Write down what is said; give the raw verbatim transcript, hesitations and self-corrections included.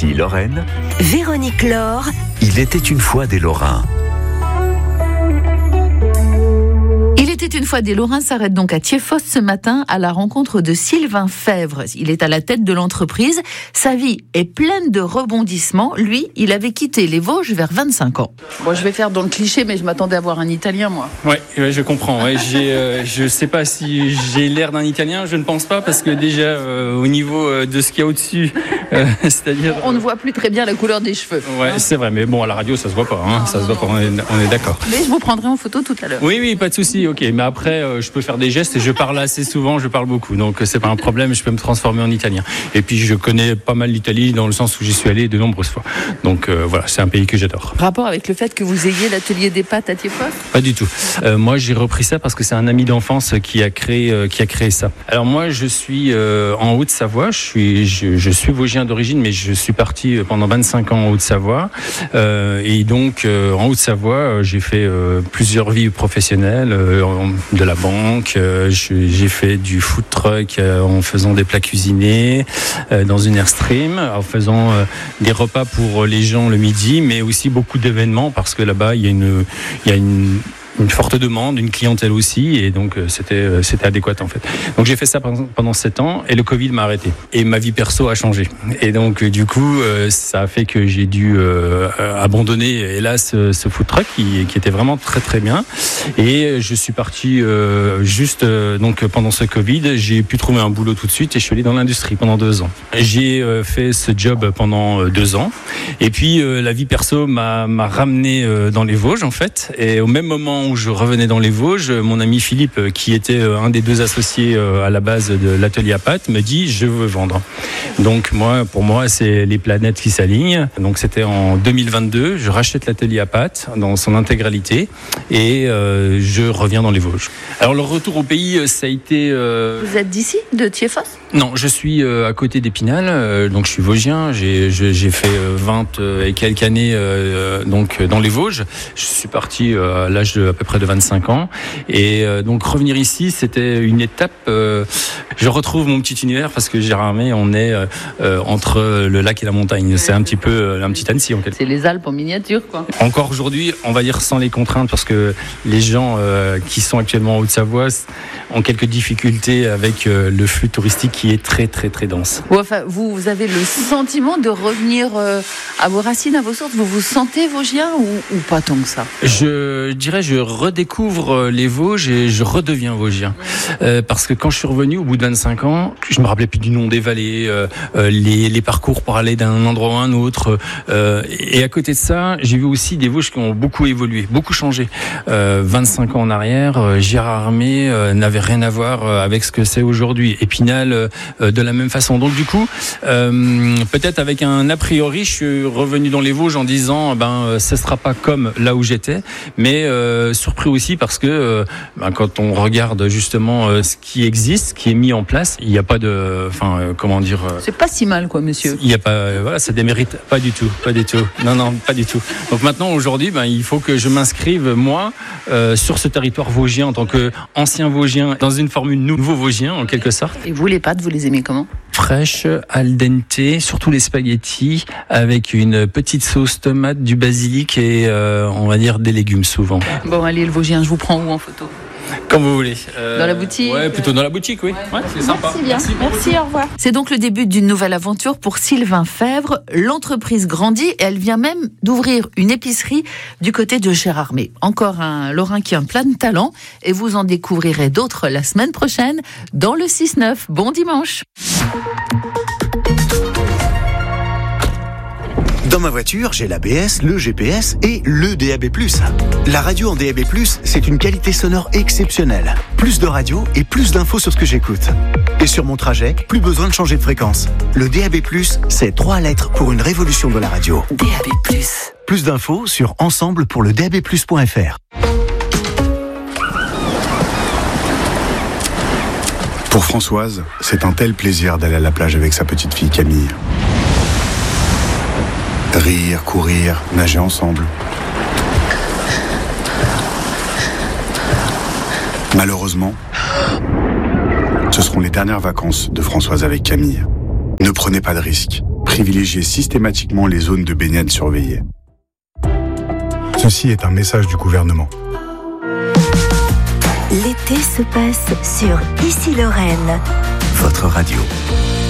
Ici Lorraine. Véronique Laure. Il était une fois des Lorrains. Il était une fois des Lorrains s'arrête donc à Thiéfosse ce matin à la rencontre de Sylvain Fèvre. Il est à la tête de l'entreprise. Sa vie est pleine de rebondissements. Lui, il avait quitté les Vosges vers vingt-cinq ans. Bon, je vais faire dans le cliché, mais je m'attendais à voir un Italien, moi. Oui, ouais, je comprends. Ouais, j'ai, euh, je ne sais pas si j'ai l'air d'un Italien, je ne pense pas, parce que déjà, euh, au niveau euh, de ce qu'il y a au-dessus, euh, c'est-à-dire... On ne voit plus très bien la couleur des cheveux. Ouais, hein. C'est vrai, mais bon, à la radio, ça se voit pas. Hein, non, ça non, se voit non. pas, on est, on est d'accord. Mais je vous prendrai en photo tout à l'heure. Oui, oui, pas de souci, ok. Mais après, euh, je peux faire des gestes et je parle assez souvent, je parle beaucoup. Donc, c'est pas un problème, je peux me transformer en italien. Et puis, je connais pas mal l'Italie dans le sens où j'y suis allé de nombreuses fois. Donc, euh, voilà, c'est un pays que j'adore. Rapport avec le fait que vous ayez l'atelier des pâtes à Thiéfosse ? Pas du tout. Euh, moi, j'ai repris ça parce que c'est un ami d'enfance qui a créé, euh, qui a créé ça. Alors moi, je suis euh, en Haute-Savoie. Je suis, je, je suis vosgien d'origine, mais je suis parti pendant vingt-cinq ans en Haute-Savoie. Euh, et donc, euh, en Haute-Savoie, j'ai fait euh, plusieurs vies professionnelles, euh, de la banque. Euh, je, j'ai fait du food truck euh, en faisant des plats cuisinés, euh, dans une Airstream, en faisant euh, des repas pour les gens le midi, mais aussi beaucoup d'événements parce que là-bas, il y a une, il y a une une forte demande, une clientèle aussi, et donc c'était c'était adéquat en fait. Donc j'ai fait ça pendant sept ans et le Covid m'a arrêté et ma vie perso a changé. Et donc du coup ça a fait que j'ai dû euh, abandonner hélas ce, ce food truck qui, qui était vraiment très très bien. Et je suis parti euh, juste euh, donc pendant ce Covid, j'ai pu trouver un boulot tout de suite et je suis allé dans l'industrie pendant deux ans. J'ai euh, fait ce job pendant deux ans et puis euh, la vie perso m'a m'a ramené euh, dans les Vosges en fait. Et au même moment où je revenais dans les Vosges, mon ami Philippe, qui était un des deux associés à la base de l'atelier à pâtes, me dit je veux vendre. Donc moi, pour moi, c'est les planètes qui s'alignent. Donc c'était en deux mille vingt-deux, je rachète l'atelier à pâtes dans son intégralité et euh, je reviens dans les Vosges. Alors le retour au pays, ça a été... Euh... Vous êtes d'ici, de Thiéfosse ? Non, je suis euh, à côté d'Épinal, euh, donc je suis vosgien. J'ai, j'ai, j'ai fait euh, vingt et quelques années euh, donc dans les Vosges. Je suis parti euh, à l'âge de à peu près de vingt-cinq ans. Et euh, donc revenir ici, c'était une étape. Euh, je retrouve mon petit univers parce que Gérardmer, on est euh, entre le lac et la montagne. C'est un petit peu euh, un petit Annecy en quelque sorte. C'est les Alpes en miniature, quoi. Encore aujourd'hui, on va dire sans les contraintes, parce que les gens euh, qui sont actuellement en Haute-Savoie ont quelques difficultés avec euh, le flux touristique qui est très très très dense. Ou enfin, vous, vous avez le sentiment de revenir euh, à vos racines, à vos sources. Vous vous sentez vosgien ou, ou pas tant que ça ? Je dirais, je redécouvre les Vosges et je redeviens vosgien. Euh, parce que quand je suis revenu au bout de vingt-cinq ans, je me rappelais plus du nom des vallées, euh, euh, les, les parcours pour aller d'un endroit à un autre. Euh, et à côté de ça, j'ai vu aussi des Vosges qui ont beaucoup évolué, beaucoup changé. Euh, vingt-cinq ans en arrière, euh, Gérardmer euh, n'avait rien à voir avec ce que c'est aujourd'hui. Épinal, euh, de la même façon. Donc du coup, euh, peut-être avec un a priori, je suis revenu dans les Vosges en disant, ben, ce sera pas comme là où j'étais, mais euh, surpris aussi parce que euh, ben, quand on regarde justement euh, ce qui existe, ce qui est mis en place, il n'y a pas de, enfin, euh, comment dire. Euh, c'est pas si mal, quoi, monsieur. Il y a pas, euh, voilà, ça démérite pas du tout, pas du tout. Non, non, pas du tout. Donc maintenant, aujourd'hui, ben, il faut que je m'inscrive moi euh, sur ce territoire vosgien en tant qu'ancien vosgien, dans une formule nouveau vosgien en quelque sorte. Et vous, les pâtes, vous les aimez comment ? Fraîche, al dente, surtout les spaghettis, avec une petite sauce tomate, du basilic et euh, on va dire des légumes souvent. Bon, allez, le Vosgien, je vous prends où en photo ? Comme vous voulez. Euh, dans la boutique ? Ouais, plutôt dans la boutique, oui. Ouais, c'est sympa. Merci bien. Merci, Merci, au revoir. C'est donc le début d'une nouvelle aventure pour Sylvain Fèvre. L'entreprise grandit et elle vient même d'ouvrir une épicerie du côté de Gérardmer. Encore un Lorrain qui a un plein de talent et vous en découvrirez d'autres la semaine prochaine dans le six neuf. Bon dimanche. Dans ma voiture, j'ai l'A B S, le G P S et le D A B plus. La radio en D A B plus, c'est une qualité sonore exceptionnelle. Plus de radio et plus d'infos sur ce que j'écoute. Et sur mon trajet, plus besoin de changer de fréquence. Le D A B plus, c'est trois lettres pour une révolution de la radio. D A B plus. Plus d'infos sur ensemble pour le d a b plus point f r. Pour Françoise, c'est un tel plaisir d'aller à la plage avec sa petite fille Camille. Rire, courir, nager ensemble. Malheureusement, ce seront les dernières vacances de Françoise avec Camille. Ne prenez pas de risques. Privilégiez systématiquement les zones de baignade surveillées. Ceci est un message du gouvernement. L'été se passe sur Ici Lorraine. Votre radio.